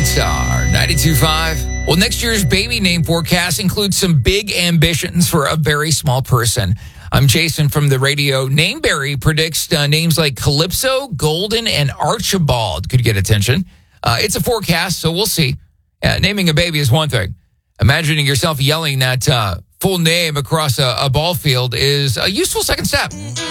Gold Star 92.5. Well, next year's baby name forecast includes some big ambitions for a very small person. I'm Jason from the radio. Nameberry predicts names like Calypso, Golden, and Archibald could get attention. It's a forecast, so we'll see. Naming a baby is one thing. Imagining yourself yelling that full name across a ball field is a useful second step.